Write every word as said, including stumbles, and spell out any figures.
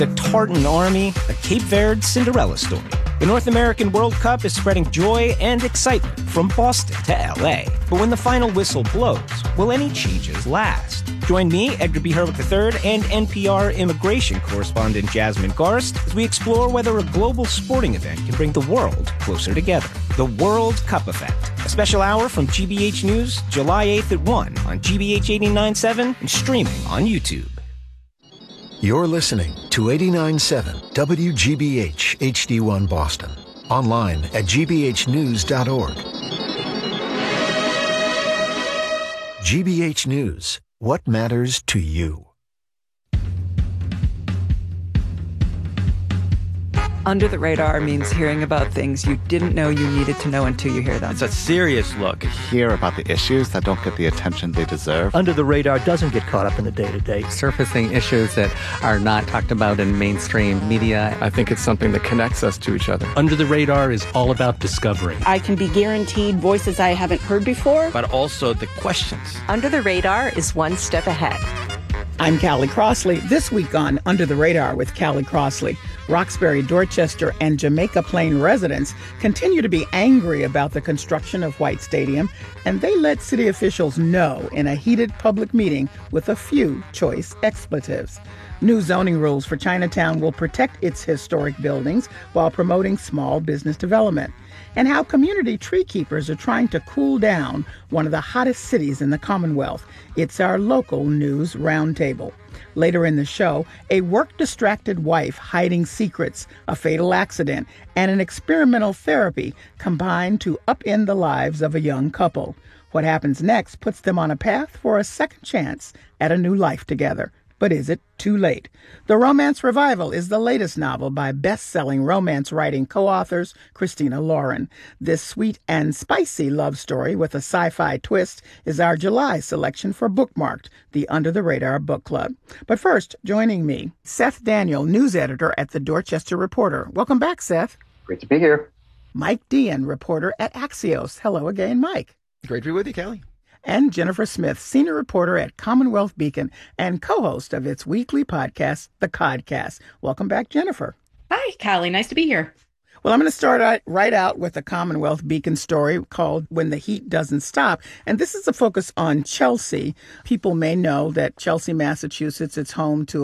The Tartan Army, a Cape Verde Cinderella story. The North American World Cup is spreading joy and excitement from Boston to L A. But when the final whistle blows, will any changes last? Join me, Edgar B. Hurwick the third, and N P R immigration correspondent Jasmine Garst as we explore whether a global sporting event can bring the world closer together. The World Cup Effect, a special hour from G B H News, July eighth at one on G B H eighty-nine point seven and streaming on YouTube. You're listening to eighty-nine point seven W G B H H D one Boston. Online at g b h news dot org. G B H News. What matters to you? Under the Radar means hearing about things you didn't know you needed to know until you hear them. It's a serious look. Hear about the issues that don't get the attention they deserve. Under the Radar doesn't get caught up in the day-to-day. Surfacing issues that are not talked about in mainstream media. I think it's something that connects us to each other. Under the Radar is all about discovery. I can be guaranteed voices I haven't heard before. But also the questions. Under the Radar is one step ahead. I'm Callie Crossley. This week on Under the Radar with Callie Crossley, Roxbury, Dorchester, and Jamaica Plain residents continue to be angry about the construction of White Stadium, and they let city officials know in a heated public meeting with a few choice expletives. New zoning rules for Chinatown will protect its historic buildings while promoting small business development. And how community tree keepers are trying to cool down one of the hottest cities in the Commonwealth. It's our local news roundtable. Later in the show, a work-distracted wife hiding secrets, a fatal accident, and an experimental therapy combine to upend the lives of a young couple. What happens next puts them on a path for a second chance at a new life together. But is it too late? The Romance Revival is the latest novel by best-selling romance writing co-authors Christina Lauren. This sweet and spicy love story with a sci-fi twist is our July selection for Bookmarked, the Under the Radar Book Club. But first, joining me, Seth Daniel, news editor at the Dorchester Reporter. Welcome back, Seth. Great to be here. Mike Dean, reporter at Axios. Hello again, Mike. Great to be with you, Callie. And Jennifer Smith, senior reporter at Commonwealth Beacon and co-host of its weekly podcast, The Codcast. Welcome back, Jennifer. Hi, Callie. Nice to be here. Well, I'm going to start out right out with a Commonwealth Beacon story called When the Heat Doesn't Stop. And this is a focus on Chelsea. People may know that Chelsea, Massachusetts, is home to